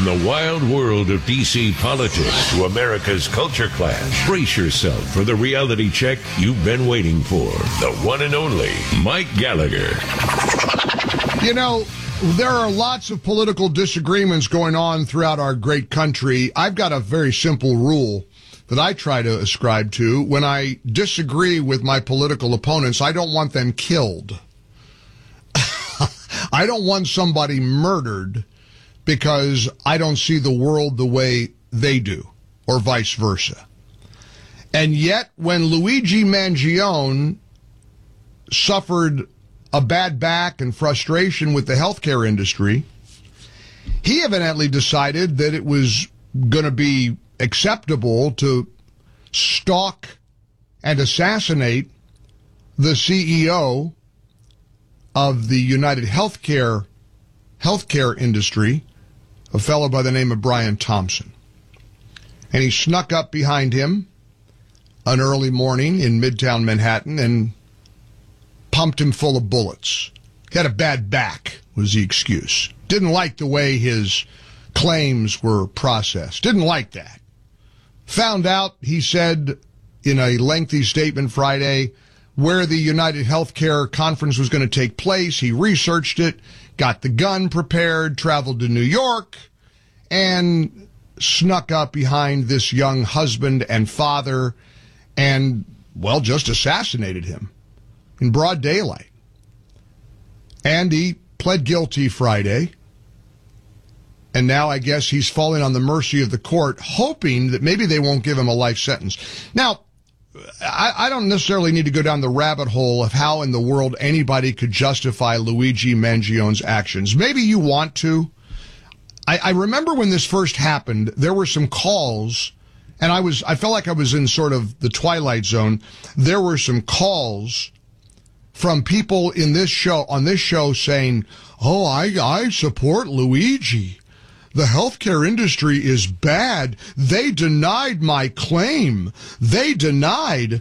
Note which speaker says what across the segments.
Speaker 1: From the wild world of D.C. politics to America's culture clash, brace yourself for the reality check you've been waiting for. The one and only Mike Gallagher.
Speaker 2: You know, there are lots of political disagreements going on throughout our great country. I've got a very simple rule that I try to ascribe to. When I disagree with my political opponents, I don't want them killed. I don't want somebody murdered because I don't see the world the way they do, or vice versa. And yet, when Luigi Mangione suffered a bad back and frustration with the healthcare industry, he evidently decided that it was going to be acceptable to stalk and assassinate the CEO of the United Healthcare industry, a fellow by the name of Brian Thompson. And he snuck up behind him an early morning in Midtown Manhattan and pumped him full of bullets. He had a bad back, was the excuse. Didn't like the way his claims were processed. Didn't like that. Found out, he said in a lengthy statement Friday, where the United Healthcare conference was going to take place. He researched it, got the gun prepared, traveled to New York, and snuck up behind this young husband and father and, well, just assassinated him in broad daylight. And he pled guilty Friday. And now I guess he's falling on the mercy of the court, hoping that maybe they won't give him a life sentence. Now, I don't necessarily need to go down the rabbit hole of how in the world anybody could justify Luigi Mangione's actions. Maybe you want to. I remember when this first happened, there were some calls, and I felt like I was in sort of the twilight zone. There were some calls from people on this show saying, "Oh, I support Luigi. The healthcare industry is bad. They denied my claim. They denied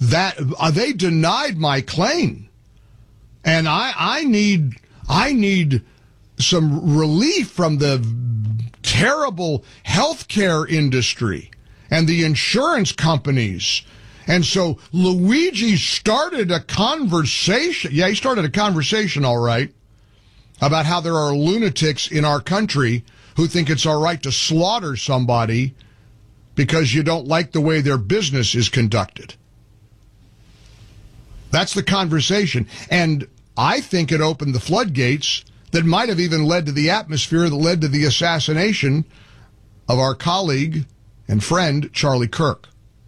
Speaker 2: my claim. And I need some relief from the terrible healthcare industry and the insurance companies." And so Luigi started a conversation. Yeah, he started a conversation, all right, about how there are lunatics in our country who think it's all right to slaughter somebody because you don't like the way their business is conducted. That's the conversation. And I think it opened the floodgates that might have even led to the atmosphere that led to the assassination of our colleague and friend, Charlie Kirk.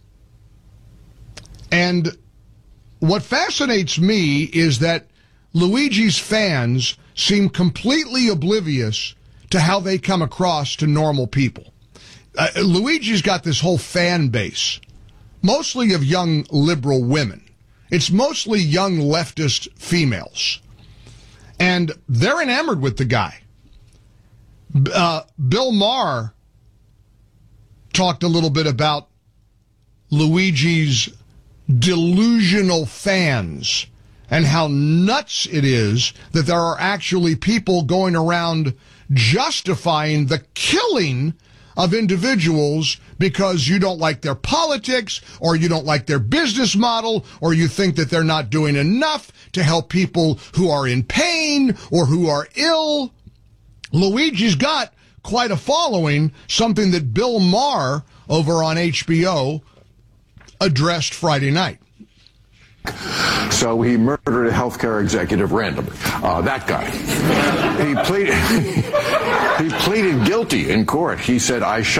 Speaker 2: And what fascinates me is that Luigi's fans seem completely oblivious to how they come across to normal people. Luigi's got this whole fan base, mostly of young liberal women. It's mostly young leftist females. And they're enamored with the guy. Bill Maher talked a little bit about Luigi's delusional fans and how nuts it is that there are actually people going around justifying the killing of individuals because you don't like their politics or you don't like their business model or you think that they're not doing enough to help people who are in pain or who are ill. Luigi's got quite a following, something that Bill Maher over on HBO addressed Friday night.
Speaker 3: So he murdered a healthcare executive randomly. That guy. He pleaded guilty in court. He said, I shot